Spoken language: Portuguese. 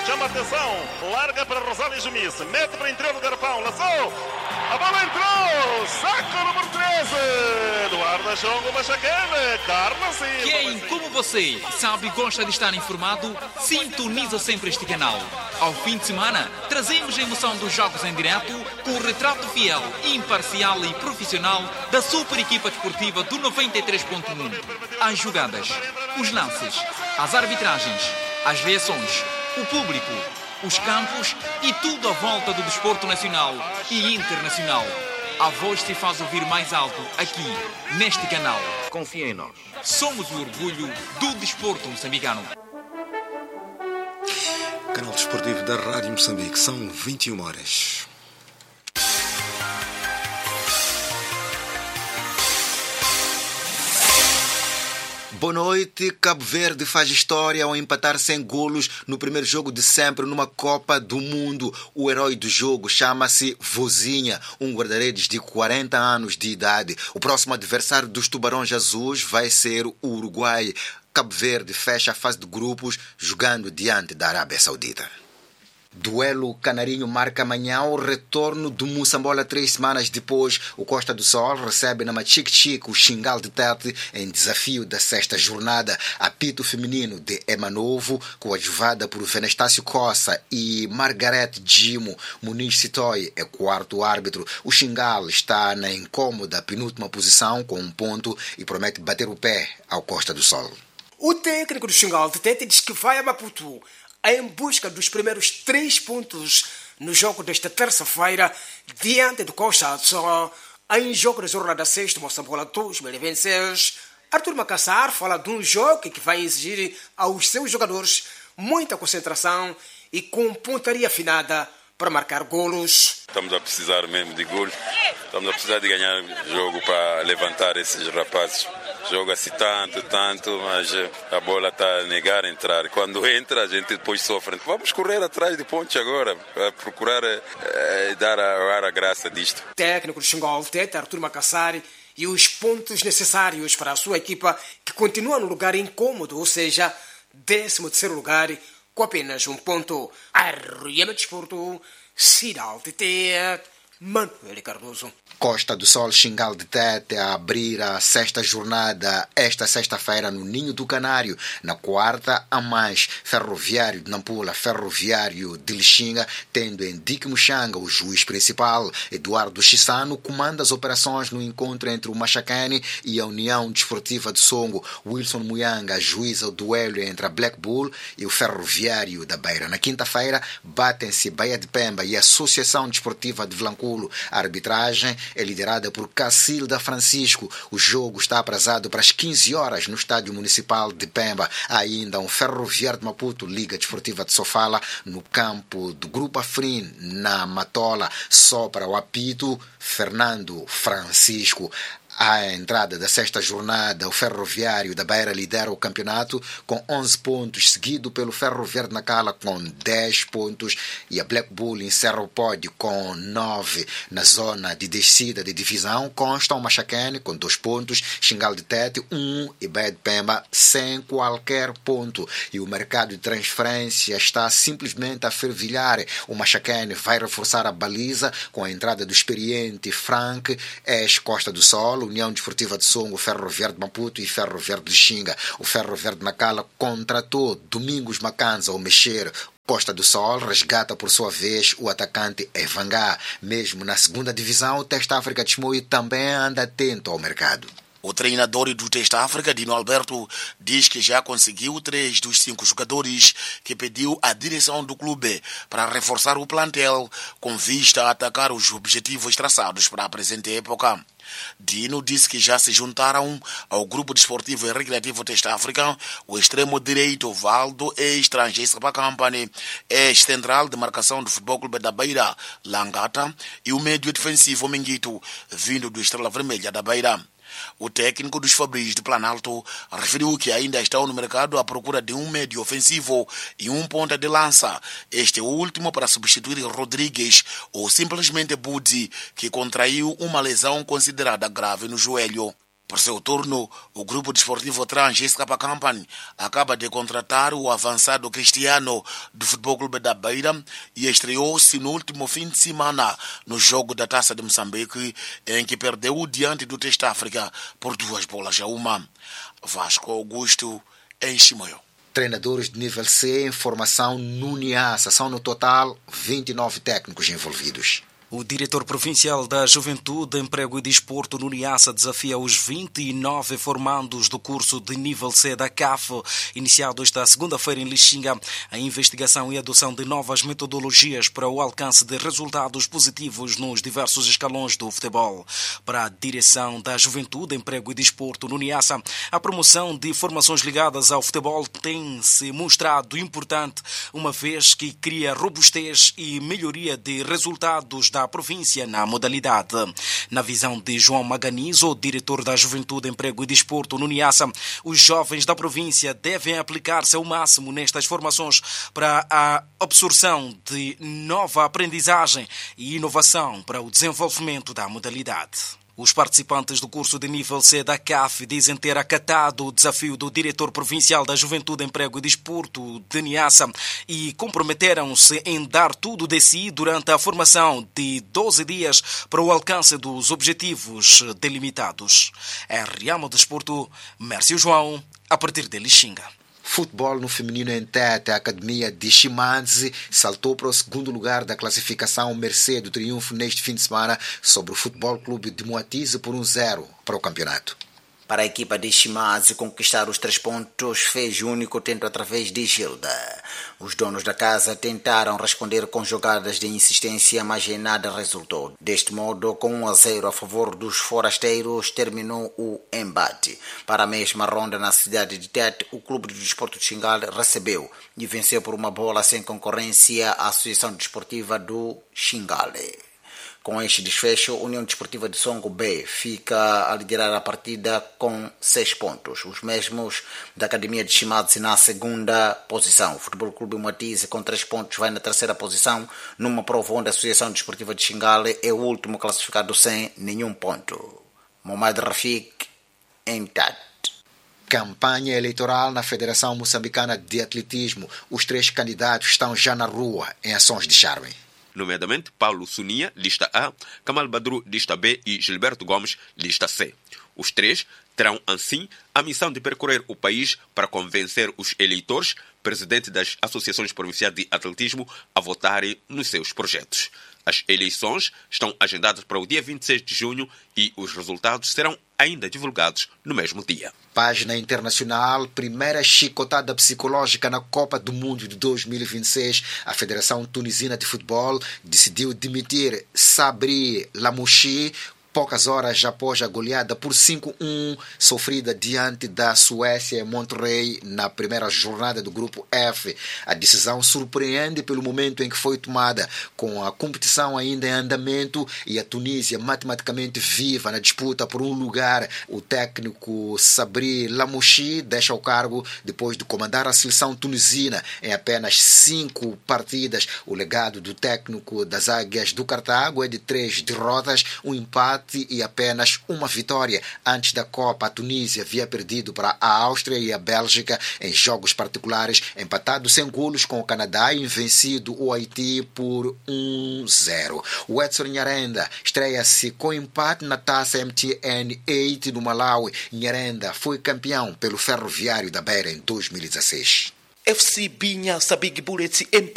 chama a atenção, larga para Rosário Jumice, mete para o interior do garrafão, lançou, a bola entrou, saca o número 13, Eduardo Chongo Machacane, Carlos Silva. Quem, como você, sabe e gosta de estar informado, sintoniza sempre este canal. Ao fim de semana, trazemos a emoção dos jogos em direto com o retrato fiel, imparcial e profissional da super equipa desportiva do 93.1. As jogadas, os lances, as arbitragens, as reações, o público, os campos e tudo à volta do desporto nacional e internacional. A voz se faz ouvir mais alto aqui, neste canal. Confia em nós. Somos o orgulho do desporto moçambicano. Canal Desportivo da Rádio Moçambique, são 21 horas. Boa noite. Cabo Verde faz história ao empatar sem golos no primeiro jogo de sempre numa Copa do Mundo. O herói do jogo chama-se Vozinha, um guarda-redes de 40 anos de idade. O próximo adversário dos Tubarões Azuis vai ser o Uruguai. Cabo Verde fecha a fase de grupos jogando diante da Arábia Saudita. Duelo Canarinho marca amanhã o retorno do Moçambola 3 semanas depois. O Costa do Sol recebe na Machique-Chique o Xingal de Tete em desafio da sexta jornada. Apito feminino de Emanovo, coadjuvada por Venestácio Coça e Margarete Gimo. Muniz Sitoy é quarto árbitro. O Xingal está na incômoda penúltima posição com 1 ponto e promete bater o pé ao Costa do Sol. O técnico do Xingal de Tete diz que vai a Maputo em busca dos primeiros 3 pontos no jogo desta terça-feira diante do Costa do Sol, em jogo da jornada 6 do Moçambola 2026. Arthur Macassar fala de um jogo que vai exigir aos seus jogadores muita concentração e com pontaria afinada para marcar golos. Estamos a precisar mesmo de golos, estamos a precisar de ganhar jogo para levantar esses rapazes. Joga-se tanto, mas a bola está a negar a entrar. Quando entra, a gente depois sofre. Vamos correr atrás de pontos agora, para procurar dar a graça disto. Técnico do Xingal Tete, Arthur Macassar, e os pontos necessários para a sua equipa, que continua no lugar incômodo, ou seja, 13º lugar, com apenas 1 ponto. Arriba Desporto, Cidade de Tete, Manuel Cardoso. Costa do Sol, Xingal de Tete a abrir a sexta jornada esta sexta-feira no Ninho do Canário. Na quarta, a mais Ferroviário de Nampula, Ferroviário de Lixinga, tendo em Dique Muxanga o juiz principal. Eduardo Chissano comanda as operações no encontro entre o Machacane e a União Desportiva de Songo. Wilson Muyanga juiza o duelo entre a Black Bull e o Ferroviário da Beira. Na quinta-feira, batem-se Baía de Pemba e a Associação Desportiva de Vilanculo. A arbitragem é liderada por Cacilda Francisco. O jogo está aprazado para as 15 horas no Estádio Municipal de Pemba. Há ainda um Ferroviário de Maputo, Liga Desportiva de Sofala, no campo do Grupo Afrin, na Matola. Só para o apito, Fernando Francisco. À entrada da sexta jornada, o Ferroviário da Beira lidera o campeonato com 11 pontos, seguido pelo Ferroviário de Nacala com 10 pontos e a Black Bull encerra o pódio com 9. Na zona de descida de divisão constam o Machacane com 2 pontos, Xingal de Tete 1 e Baía de Pemba sem qualquer ponto. E o mercado de transferência está simplesmente a fervilhar. O Machacane vai reforçar a baliza com a entrada do experiente Frank, ex-Costa do Sol, União Desportiva de Songo, Ferroviário de Maputo e Ferroviário de Lixinga. O Ferroviário de Nacala contratou Domingos Macanza ao mexer. Costa do Sol resgata por sua vez o atacante Evangá. Mesmo na segunda divisão, o Teste África de Chimoio também anda atento ao mercado. O treinador do Teste África, Dino Alberto, diz que já conseguiu 3 dos 5 jogadores que pediu à direção do clube para reforçar o plantel com vista a atacar os objetivos traçados para a presente época. Dino disse que já se juntaram ao grupo desportivo e recreativo Teste África o extremo direito Valdo, ex-Tranjês para Company, ex-central de marcação do Futebol Clube da Beira, Langata, e o médio defensivo Menguito, vindo do Estrela Vermelha da Beira. O técnico dos Fabris de Planalto referiu que ainda estão no mercado à procura de um médio ofensivo e um ponta de lança. Este é o último para substituir Rodrigues ou simplesmente Budzi, que contraiu uma lesão considerada grave no joelho. Por seu turno, o grupo desportivo Trans Escapa Company acaba de contratar o avançado Cristiano do Futebol Clube da Beira e estreou-se no último fim de semana no jogo da Taça de Moçambique, em que perdeu diante do Teste África por 2-1. Vasco Augusto em Chimoio. Treinadores de nível C em formação no Niassa. São no total 29 técnicos envolvidos. O diretor provincial da Juventude, Emprego e Desporto no Niassa desafia os 29 formandos do curso de nível C da CAF, iniciado esta segunda-feira em Lixinga, a investigação e adoção de novas metodologias para o alcance de resultados positivos nos diversos escalões do futebol. Para a direção da Juventude, Emprego e Desporto no Niassa, a promoção de formações ligadas ao futebol tem se mostrado importante, uma vez que cria robustez e melhoria de resultados da província na modalidade. Na visão de João Maganizo, diretor da Juventude, Emprego e Desporto no Niassa, os jovens da província devem aplicar-se ao máximo nestas formações para a absorção de nova aprendizagem e inovação para o desenvolvimento da modalidade. Os participantes do curso de nível C da CAF dizem ter acatado o desafio do diretor provincial da Juventude, Emprego e Desporto de Niassa e comprometeram-se em dar tudo de si durante a formação de 12 dias para o alcance dos objetivos delimitados. RAMO Desporto, Mércio João, a partir de Lixinga. Futebol no feminino em Tete, a Academia de Chimanzi saltou para o segundo lugar da classificação mercê do triunfo neste fim de semana sobre o Futebol Clube de Moatize por 1-0 para o campeonato. Para a equipa de Chimanzi conquistar os 3 pontos, fez o único tento através de Gilda. Os donos da casa tentaram responder com jogadas de insistência, mas em nada resultou. Deste modo, com 1-0 a favor dos forasteiros, terminou o embate. Para a mesma ronda na cidade de Tete, o Clube de Desporto de Xingale recebeu e venceu por uma bola sem concorrência a Associação Desportiva do Xingale. Com este desfecho, a União Desportiva de Songo B fica a liderar a partida com 6 pontos. Os mesmos da Academia de Chimanzi na segunda posição. O Futebol Clube Moatize com 3 pontos vai na terceira posição, numa prova onde a Associação Desportiva de Xingale é o último classificado sem nenhum ponto. Mohamed Rafik, em Tete. Campanha eleitoral na Federação Moçambicana de Atletismo. Os 3 candidatos estão já na rua em ações de charme. Nomeadamente Paulo Sunia, lista A, Kamal Badru, lista B e Gilberto Gomes, lista C. Os 3 terão, assim, a missão de percorrer o país para convencer os eleitores, presidentes das associações provinciais de atletismo, a votarem nos seus projetos. As eleições estão agendadas para o dia 26 de junho e os resultados serão ainda divulgados no mesmo dia. Página internacional, primeira chicotada psicológica na Copa do Mundo de 2026. A Federação Tunisina de Futebol decidiu demitir Sabri Lamouchi poucas horas após a goleada por 5-1 sofrida diante da Suécia em Monterrey na primeira jornada do Grupo F. A decisão surpreende pelo momento em que foi tomada, com a competição ainda em andamento e a Tunísia matematicamente viva na disputa por um lugar. O técnico Sabri Lamouchi deixa o cargo depois de comandar a seleção tunisina em apenas 5 partidas. O legado do técnico das Águias do Cartago é de 3 derrotas, um empate e apenas uma vitória. Antes da Copa, a Tunísia havia perdido para a Áustria e a Bélgica em jogos particulares, empatado sem golos com o Canadá e vencido o Haiti por 1-0. O Edson Nyarenda estreia-se com empate na taça MTN 8 no Malawi. Nyarenda foi campeão pelo Ferroviário da Beira em 2016. FC Binha Sabig Bullets